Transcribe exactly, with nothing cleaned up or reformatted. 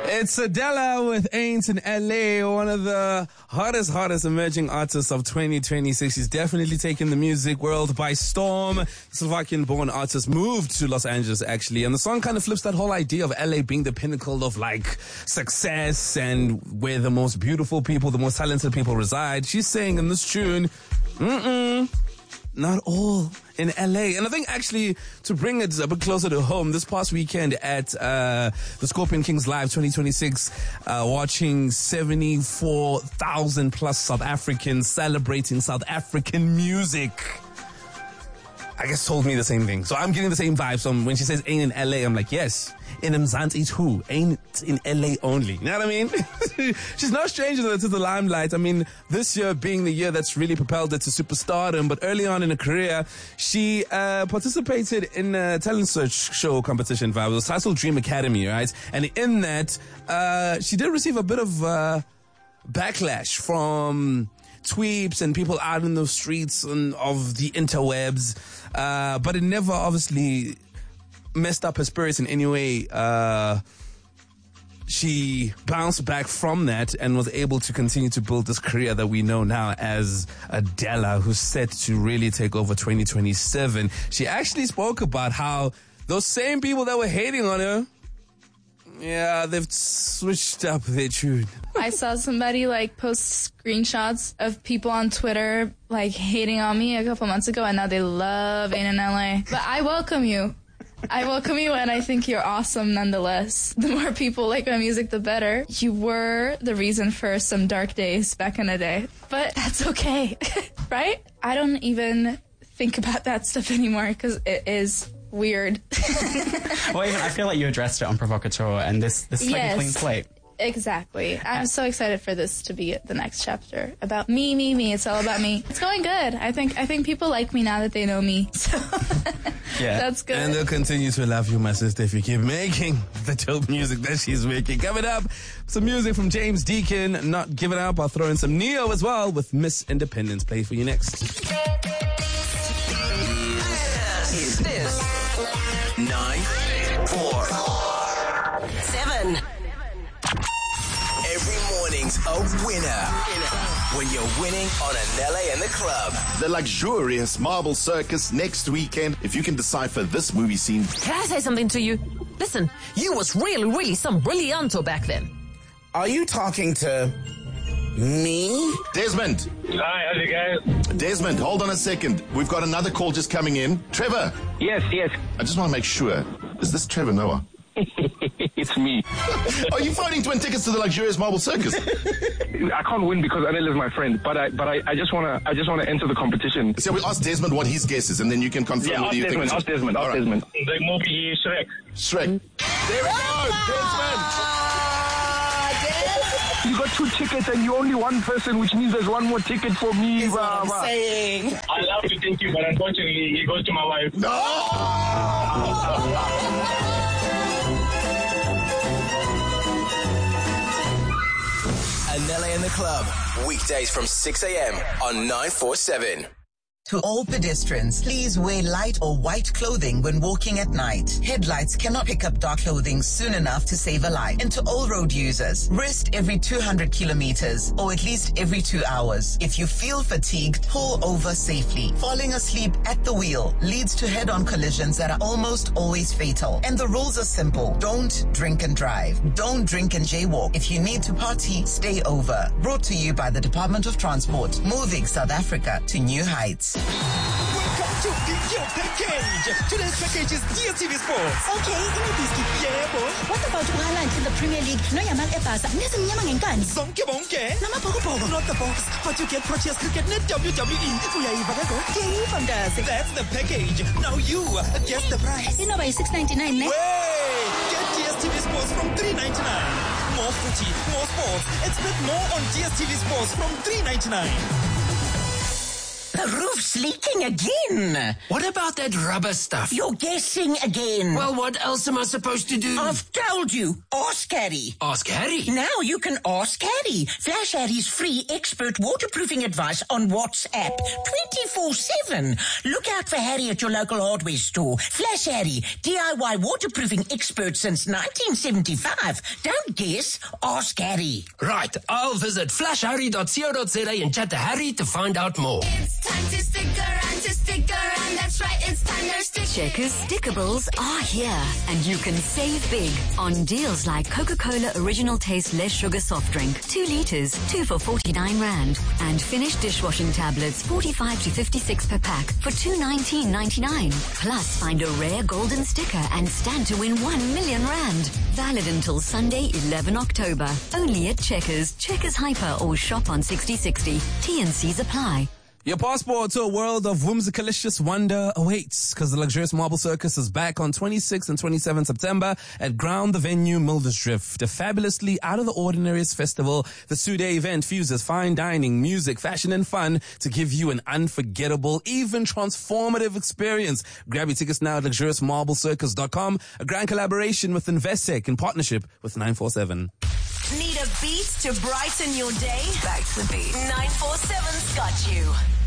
It's Adela with Ain't in L A, one of the hottest, hottest emerging artists of twenty twenty-six. She's definitely taken the music world by storm. Slovakian-born artist moved to Los Angeles, actually, and the song kind of flips that whole idea of L A being the pinnacle of, like, success and where the most beautiful people, the most talented people reside. She's saying in this tune, mm-mm, not all in L A. And I think actually to bring it a bit closer to home, this past weekend at uh, the Scorpion Kings Live twenty twenty-six, uh, watching seventy-four thousand plus South Africans celebrating South African music, I guess told me the same thing. So I'm getting the same vibe. So when she says ain't in L A, I'm like, yes, in Mzansi too. Ain't in L A only. You know what I mean? She's no stranger to the, to the limelight. I mean, this year being the year that's really propelled her to superstardom, but early on in her career, she uh, participated in a talent search show competition vibe. It was titled Dream Academy, right? And in that, uh, she did receive a bit of uh, backlash from tweeps and people out in the streets and of the interwebs, uh, but it never obviously messed up her spirits in any way. Uh, she bounced back from that and was able to continue to build this career that we know now as Adela, who's set to really take over twenty twenty-seven. She actually spoke about how those same people that were hating on her, yeah, they've switched up their tune. I saw somebody like post screenshots of people on Twitter like hating on me a couple months ago, and now they love Ain't in L A. But I welcome you. I welcome you, and I think you're awesome nonetheless. The more people like my music, the better. You were the reason for some dark days back in the day, but that's okay, right? I don't even think about that stuff anymore because it is weird. Well, even I feel like you addressed it on Provocateur, and this this is yes, like a clean slate. Exactly. I'm so excited for this to be the next chapter about me, me, me. It's all about me. It's going good. I think I think people like me now that they know me. So yeah, that's good. And they'll continue to love you, my sister, if you keep making the dope music that she's making. Coming up, some music from James Deacon, Not Giving Up. I'll throw in some Neo as well with Miss Independence. Play for you next. Is this nine, four, seven? Every morning's a winner when you're winning on Anele and the Club. The luxurious Marble Circus next weekend. If you can decipher this movie scene. Can I say something to you? Listen, you was really, really some brillianto back then. Are you talking to me? Desmond. Hi, how's it going? Desmond, hold on a second. We've got another call just coming in. Trevor. Yes, yes. I just want to make sure. Is this Trevor Noah? It's me. Are you finding twin tickets to the luxurious Marble Circus? I can't win because Anele is my friend, but I but I, I just wanna I just wanna enter the competition. So we ask Desmond what his guess is, and then you can confirm yeah, whether you Desmond, think. Ask Desmond. Ask right. Desmond. The movie Shrek. Shrek. There we go, Desmond. You got two tickets and you're only one person, which means there's one more ticket for me. That's what I'm saying. I love to thank you, but unfortunately, it goes to my wife. No. Anele and the Club, weekdays from six a.m. on nine forty-seven. To all pedestrians, please wear light or white clothing when walking at night. Headlights cannot pick up dark clothing soon enough to save a life. And to all road users, rest every two hundred kilometers or at least every two hours. If you feel fatigued, pull over safely. Falling asleep at the wheel leads to head-on collisions that are almost always fatal. And the rules are simple. Don't drink and drive. Don't drink and jaywalk. If you need to party, stay over. Brought to you by the Department of Transport, moving South Africa to new heights. Welcome to the Yo Package. Today's package is D S T V Sports. Okay, imibhiski. Yebo. What about Uhaland in the Premier League? No Yamal Ebasa. Nezimnyama ngenkani. Zonke bonke. Namabhokobhoko. Not the box, but you get Proteas Cricket Net W W E. Uyayiva ke go. Okay, fantastic. That's the package. Now you guess the price. Inoba is six ninety-nine, ne? Wait! Get D S T V Sports from three ninety-nine. More footy, more sports. Expect more on D S T V Sports from three ninety-nine. The roof stuff's leaking again. What about that rubber stuff? You're guessing again. Well, what else am I supposed to do? I've told you. Ask Harry. Ask Harry? Now you can ask Harry. Flash Harry's free expert waterproofing advice on WhatsApp twenty-four seven. Look out for Harry at your local hardware store. Flash Harry, D I Y waterproofing expert since nineteen seventy-five. Don't guess. Ask Harry. Right. I'll visit flash harry dot co dot za and chat to Harry to find out more. It's time to stick around, to stick around. That's right, it's time to stick. Checkers Stickables are here, and you can save big on deals like Coca-Cola Original Taste Less Sugar Soft Drink, two litres, two for forty-nine rand, and Finish dishwashing tablets, forty-five to fifty-six per pack for two nineteen ninety-nine. Plus, find a rare golden sticker and stand to win one million rand. Valid until Sunday, eleventh October. Only at Checkers, Checkers Hyper, or shop on sixty sixty. T and C's apply. Your passport to a world of whimsicalicious wonder awaits, because the Luxurious Marble Circus is back on twenty-sixth and twenty-seventh September at Ground the Venue, Mildersdrift. A fabulously out-of-the-ordinaryest festival, the two-day event fuses fine dining, music, fashion, and fun to give you an unforgettable, even transformative experience. Grab your tickets now at luxurious marble circus dot com, a grand collaboration with Investec in partnership with nine four seven. Need a beat to brighten your day? Back to the beat. nine four seven's got you.